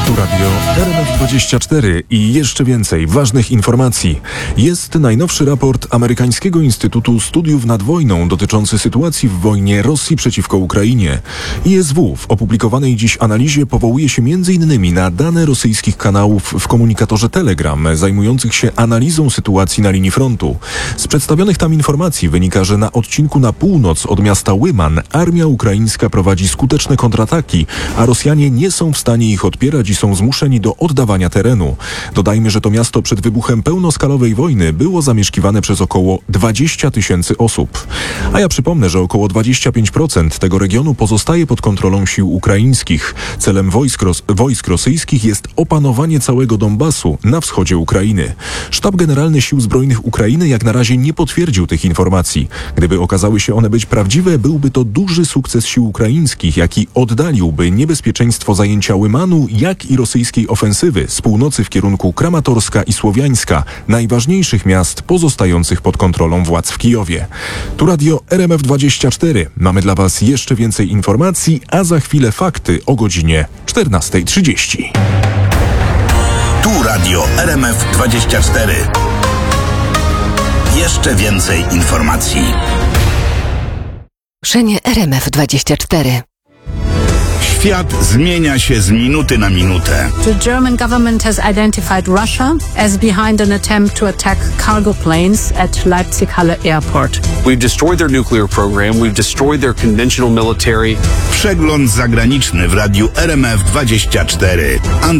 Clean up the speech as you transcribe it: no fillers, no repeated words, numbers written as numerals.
Tu radio RMF24 i jeszcze więcej ważnych informacji. Jest najnowszy raport Amerykańskiego Instytutu Studiów nad Wojną dotyczący sytuacji w wojnie Rosji przeciwko Ukrainie. ISW w opublikowanej dziś analizie powołuje się m.in. na dane rosyjskich kanałów w komunikatorze Telegram zajmujących się analizą sytuacji na linii frontu. Z przedstawionych tam informacji wynika, że na odcinku na północ od miasta Lyman armia ukraińska prowadzi skuteczne kontrataki, a Rosjanie nie są w stanie ich odpierać i są zmuszeni do oddawania terenu. Dodajmy, że to miasto przed wybuchem pełnoskalowej wojny było zamieszkiwane przez około 20 000 osób. A ja przypomnę, że około 25% tego regionu pozostaje pod kontrolą sił ukraińskich. Celem wojsk rosyjskich jest opanowanie całego Donbasu na wschodzie Ukrainy. Sztab Generalny Sił Zbrojnych Ukrainy jak na razie nie potwierdził tych informacji. Gdyby okazały się one być prawdziwe, byłby to duży sukces sił ukraińskich, jaki oddaliłby niebezpieczeństwo zajęcia Lymanu, jak i rosyjskiej ofensywy z północy w kierunku Kramatorska i Słowiańska, najważniejszych miast pozostających pod kontrolą władz w Kijowie. Tu radio RMF24. Mamy dla Was jeszcze więcej informacji, a za chwilę fakty o godzinie 14:30. Tu radio RMF24. Jeszcze więcej informacji. Ogłoszenie RMF24. Świat zmienia się z minuty na minutę. The German government has identified Russia as behind an attempt to attack cargo planes at Leipzig-Halle Airport. We've destroyed their nuclear program, we've destroyed their conventional military. Przegląd zagraniczny w radiu RMF24.